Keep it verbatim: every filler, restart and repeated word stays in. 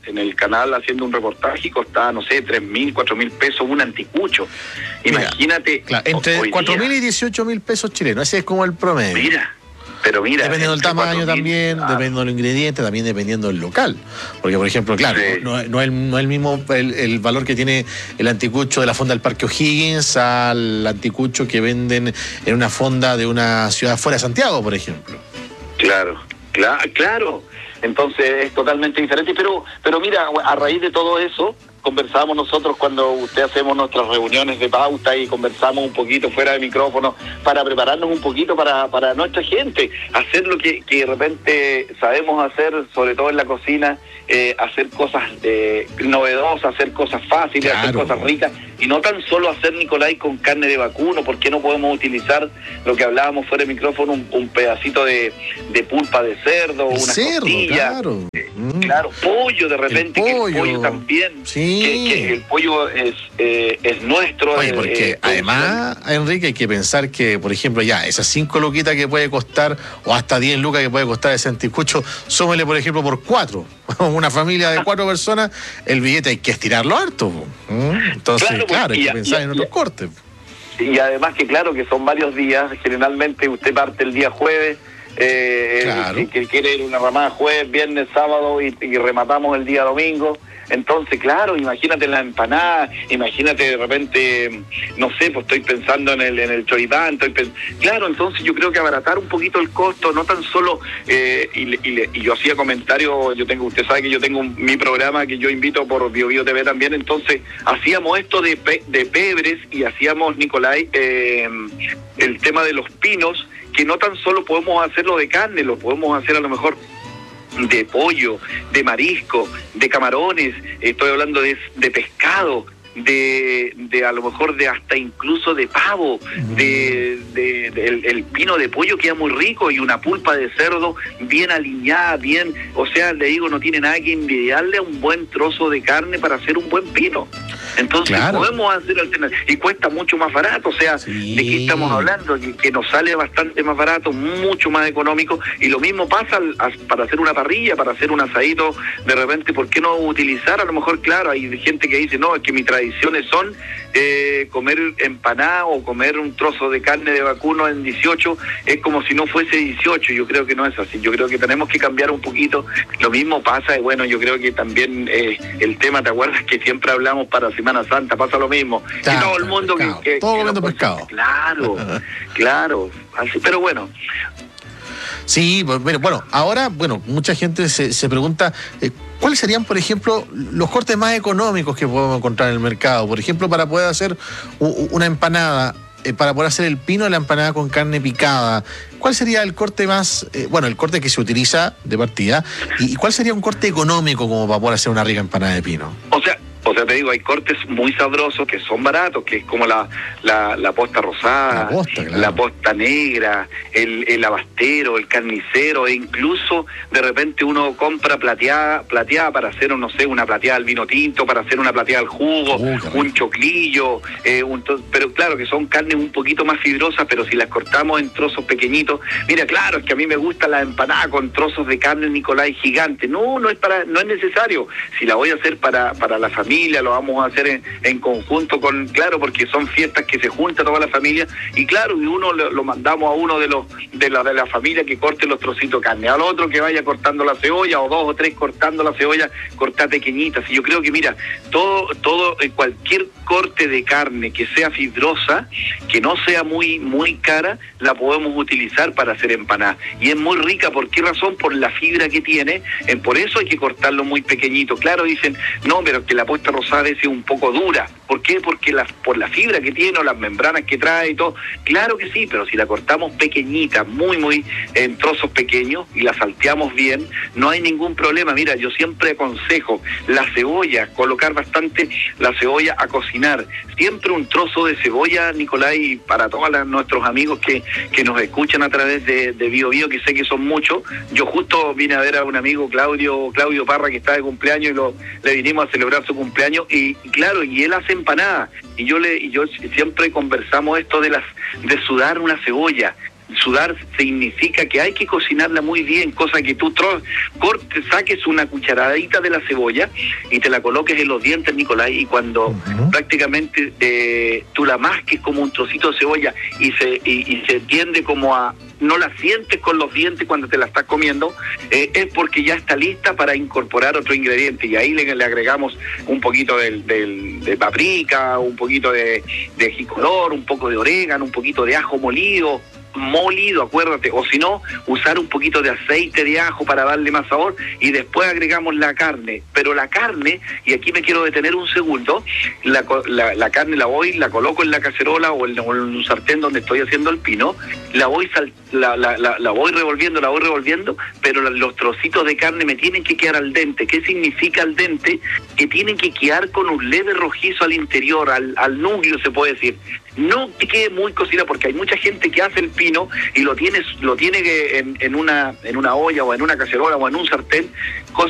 en el canal haciendo un reportaje y costaba, no sé, tres mil, cuatro mil pesos un anticucho. Imagínate. Mira, claro, entre cuatro mil y dieciocho mil pesos chilenos, ese es como el promedio. Mira. Pero mira, dependiendo del tamaño también, ah. dependiendo de los ingredientes, también dependiendo del local. Porque, por ejemplo, claro, sí. no, no, es, no es el mismo el, el valor que tiene el anticucho de la fonda del Parque O'Higgins al anticucho que venden en una fonda de una ciudad fuera de Santiago, por ejemplo. Claro, claro, claro. Entonces es totalmente diferente. Pero, pero mira, a raíz de todo eso, conversamos nosotros cuando usted hacemos nuestras reuniones de pauta y conversamos un poquito fuera de micrófono para prepararnos un poquito para, para nuestra gente, hacer lo que, que de repente sabemos hacer, sobre todo en la cocina, eh, hacer cosas eh, novedosas, hacer cosas fáciles, claro. hacer cosas ricas, y no tan solo hacer, Nicolai, con carne de vacuno. ¿Por qué no podemos utilizar lo que hablábamos fuera de micrófono, un, un pedacito de, de pulpa de cerdo, una cerdo, costilla? Claro. Eh, claro, pollo de repente, el pollo. que el pollo también. Sí. Que, que el pollo es eh, es nuestro. Oye, porque eh, además, Enrique, hay que pensar que, por ejemplo, ya, esas cinco luquitas que puede costar, o hasta diez lucas que puede costar ese anticucho, súmele, por ejemplo, por cuatro. Una familia de cuatro personas, el billete hay que estirarlo harto. Entonces, claro, claro hay que pensar en otros cortes. Y además que, claro, que son varios días. Generalmente usted parte el día jueves, eh, claro. que, que quiere ir una ramada jueves, viernes, sábado y, y rematamos el día domingo. Entonces, claro, imagínate la empanada, imagínate de repente, no sé, pues estoy pensando en el en el choripán, estoy pens- claro, entonces yo creo que abaratar un poquito el costo, no tan solo, eh, y, y, y yo hacía comentarios, yo tengo, usted sabe que yo tengo un, mi programa que yo invito por Bio Bio T V también, entonces hacíamos esto de, pe, de pebres y hacíamos, Nicolai, eh, el tema de los pinos, que no tan solo podemos hacerlo de carne, lo podemos hacer a lo mejor de pollo, de marisco, de camarones, estoy hablando de, de pescado, de, de a lo mejor de hasta incluso de pavo, de, de, de el, el pino de pollo queda muy rico y una pulpa de cerdo bien aliñada, bien, o sea, le digo, no tiene nada que envidiarle a un buen trozo de carne para hacer un buen pino. Entonces claro. podemos hacer alternativas y cuesta mucho más barato, o sea, sí. ¿de qué estamos hablando? Que, que nos sale bastante más barato, mucho más económico, y lo mismo pasa al, a, para hacer una parrilla, para hacer un asadito, de repente, ¿por qué no utilizar? A lo mejor, claro, hay gente que dice, no, es que mis tradiciones son eh, comer empanada o comer un trozo de carne de vacuno en dieciocho, es como si no fuese dieciocho, yo creo que no es así, yo creo que tenemos que cambiar un poquito, lo mismo pasa, y bueno, yo creo que también eh, el tema, ¿te acuerdas que siempre hablamos para Semana Santa? Pasa lo mismo, claro, y todo el mundo pescado, que, que, todo que comiendo no, pescado, claro, claro, así, pero bueno. Sí, bueno, ahora, bueno, mucha gente se, se pregunta, eh, ¿cuáles serían, por ejemplo, los cortes más económicos que podemos encontrar en el mercado? Por ejemplo, para poder hacer u, una empanada, eh, para poder hacer el pino de la empanada con carne picada, ¿cuál sería el corte más, eh, bueno, el corte que se utiliza de partida, y, y cuál sería un corte económico como para poder hacer una rica empanada de pino? O sea, O sea, te digo, hay cortes muy sabrosos que son baratos, que es como la la, la posta rosada, la posta, claro. la posta negra, el, el abastero, el carnicero, e incluso de repente uno compra plateada, plateada para hacer, no sé, una plateada al vino tinto, para hacer una plateada al jugo, uh, un choclillo, eh, un to- pero claro que son carnes un poquito más fibrosas, pero si las cortamos en trozos pequeñitos, mira, claro, es que a mí me gusta la empanada con trozos de carne, Nicolai, gigante. No, no es para, no es necesario. Si la voy a hacer para, para la familia, lo vamos a hacer en, en conjunto con, claro, porque son fiestas que se junta toda la familia, y claro, y uno lo, lo mandamos a uno de los de la de la familia que corte los trocitos de carne, al otro que vaya cortando la cebolla, o dos o tres cortando la cebolla, corta pequeñitas. Y yo creo que, mira, todo, todo, eh, cualquier corte de carne que sea fibrosa, que no sea muy, muy cara, la podemos utilizar para hacer empanadas. Y es muy rica, ¿por qué razón? Por la fibra que tiene, eh, por eso hay que cortarlo muy pequeñito. Claro, dicen, no, pero que la posta rosada es un poco dura. ¿Por qué? Porque la, por la fibra que tiene o las membranas que trae y todo. Claro que sí, pero si la cortamos pequeñita, muy, muy en trozos pequeños, y la salteamos bien, no hay ningún problema. Mira, yo siempre aconsejo la cebolla, colocar bastante la cebolla a cocinar. Siempre un trozo de cebolla, Nicolai, para todos las, nuestros amigos que, que nos escuchan a través de, de Bio Bio, que sé que son muchos. Yo justo vine a ver a un amigo, Claudio Claudio Parra, que está de cumpleaños, y lo, le vinimos a celebrar su cumpleaños, y, y claro, y él hace empanadas, y yo le y yo siempre conversamos esto de las de sudar una cebolla. sudar significa que hay que cocinarla muy bien, cosa que tú tro- cortes, saques una cucharadita de la cebolla y te la coloques en los dientes, Nicolás, y cuando uh-huh. prácticamente eh, tú la masques como un trocito de cebolla y se y, y se tiende como a, no la sientes con los dientes cuando te la estás comiendo, eh, es porque ya está lista para incorporar otro ingrediente, y ahí le, le agregamos un poquito del, del, de paprika, un poquito de, de ajicolor, un poco de orégano, un poquito de ajo molido, molido, acuérdate, o si no, usar un poquito de aceite de ajo para darle más sabor, y después agregamos la carne, pero la carne, y aquí me quiero detener un segundo, la, la, la carne la voy, la coloco en la cacerola o en, o en un sartén donde estoy haciendo el pino, la voy sal, la, la, la, la voy revolviendo, la voy revolviendo, pero los trocitos de carne me tienen que quedar al dente. ¿Qué significa al dente? Que tienen que quedar con un leve rojizo al interior, al, al núcleo se puede decir. No te quede muy cocida, porque hay mucha gente que hace el pino y lo tiene, lo tiene en, en una en una olla o en una cacerola o en un sartén,